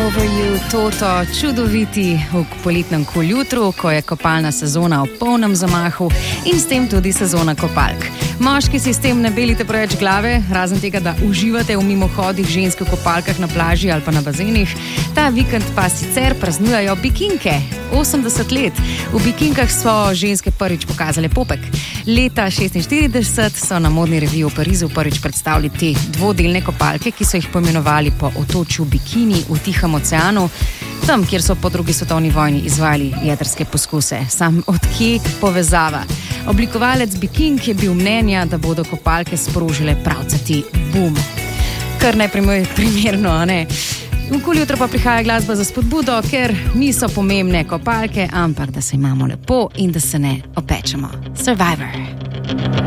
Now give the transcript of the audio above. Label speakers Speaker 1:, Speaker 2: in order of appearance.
Speaker 1: Over You, Toto, čudoviti v poletnem jutru, ko je kopalna sezona v polnem zamahu in s tem tudi sezona kopalk. Moški si s tem ne belite preveč glave, razen tega, da uživate v mimohodih žensk v kopalkah na plaži ali pa na bazenih. Ta vikend pa sicer praznujajo bikinke. 80 let. V bikinkah so ženske prvič pokazale popek. Leta 1946 so na modni reviji v Parizu prvič predstavili te dvodelne kopalke, ki so jih poimenovali po otočju Bikini v Tihem oceanu, tam, kjer so po drugi svetovni vojni izvajali jedrske poskuse. Sam odkje povezava? Oblikovalec bikink je bil mnenja, da bodo kopalke sprožile pravcati boom. Kar neprimerno, a ne? Okoli jutra pa prihaja glasba za spodbudo, ker niso pomembne kopalke, ampak da se imamo lepo in da se ne opečemo. Survivor.